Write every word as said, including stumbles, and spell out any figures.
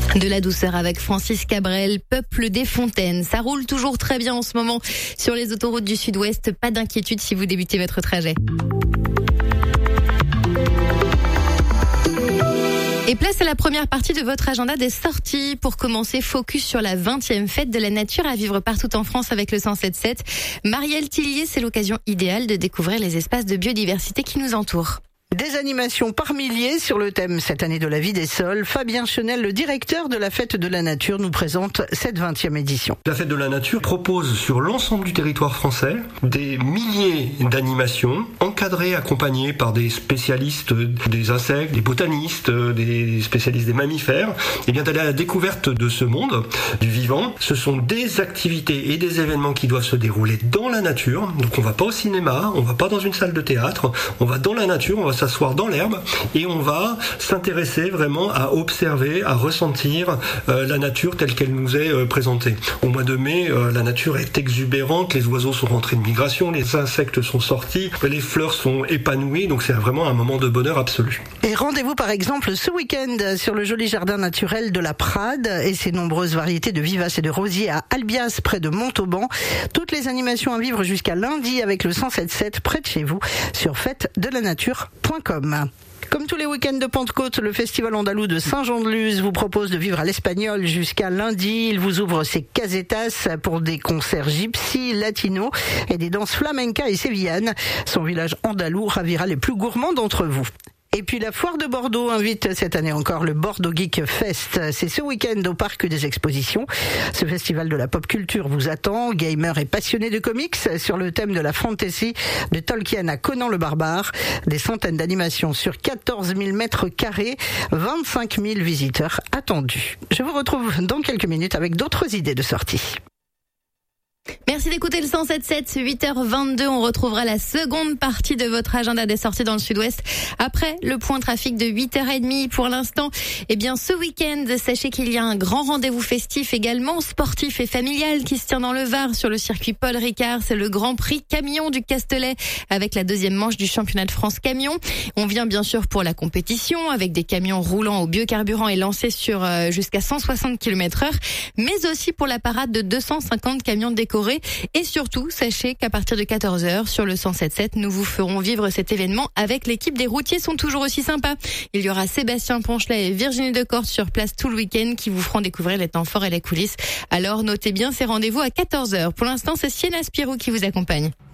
De la douceur avec Francis Cabrel, Peuple des Fontaines. Ça roule toujours très bien en ce moment sur les autoroutes du Sud-Ouest. Pas d'inquiétude si vous débutez votre trajet. Et place à la première partie de votre agenda des sorties. Pour commencer, focus sur la vingtième fête de la nature à vivre partout en France avec le cent sept sept. Marielle Tillier, c'est l'occasion idéale de découvrir les espaces de biodiversité qui nous entourent. Des animations par milliers sur le thème cette année de la vie des sols. Fabien Chenel, le directeur de la Fête de la Nature, nous présente cette vingtième édition. La Fête de la Nature propose sur l'ensemble du territoire français des milliers d'animations encadrées, accompagnées par des spécialistes des insectes, des botanistes, des spécialistes des mammifères, et bien d'aller à la découverte de ce monde, du vivant. Ce sont des activités et des événements qui doivent se dérouler dans la nature. Donc on va pas au cinéma, on va pas dans une salle de théâtre, on va dans la nature, on va s'asseoir dans l'herbe et on va s'intéresser vraiment à observer, à ressentir euh, la nature telle qu'elle nous est euh, présentée. Au mois de mai, euh, la nature est exubérante, les oiseaux sont rentrés de migration, les insectes sont sortis, les fleurs sont épanouies, donc c'est vraiment un moment de bonheur absolu. Et rendez-vous par exemple ce week-end sur le joli jardin naturel de la Prade et ses nombreuses variétés de vivaces et de rosiers à Albias près de Montauban. Toutes les animations à vivre jusqu'à lundi avec le cent sept sept près de chez vous sur fête de la nature point com. Comme tous les week-ends de Pentecôte, le Festival andalou de Saint-Jean-de-Luz vous propose de vivre à l'Espagnol jusqu'à lundi. Il vous ouvre ses casetas pour des concerts gypsy, latino et des danses flamenca et sévillanes. Son village andalou ravira les plus gourmands d'entre vous. Et puis la foire de Bordeaux invite cette année encore le Bordeaux Geek Fest. C'est ce week-end au Parc des Expositions. Ce festival de la pop culture vous attend. Gamers et passionnés de comics sur le thème de la fantasy de Tolkien à Conan le Barbare. Des centaines d'animations sur quatorze mille mètres carrés. vingt-cinq mille visiteurs attendus. Je vous retrouve dans quelques minutes avec d'autres idées de sortie. Merci d'écouter le cent sept sept, huit heures vingt-deux. On retrouvera la seconde partie de votre agenda des sorties dans le Sud-Ouest après le point trafic de huit heures trente. Pour l'instant, eh bien, ce week-end, sachez qu'il y a un grand rendez-vous festif également, sportif et familial qui se tient dans le Var sur le circuit Paul Ricard. C'est le Grand Prix Camion du Castellet avec la deuxième manche du championnat de France Camion. On vient bien sûr pour la compétition avec des camions roulant au biocarburant et lancés sur euh, jusqu'à cent soixante kilomètres heure, mais aussi pour la parade de deux cent cinquante camions décorés. Et surtout, sachez qu'à partir de quatorze heures, sur le cent sept sept, nous vous ferons vivre cet événement avec l'équipe des routiers sont toujours aussi sympas. Il y aura Sébastien Ponchelet et Virginie Decorte sur place tout le week-end qui vous feront découvrir les temps forts et les coulisses. Alors notez bien ces rendez-vous à quatorze heures. Pour l'instant, c'est Sienna Spirou qui vous accompagne.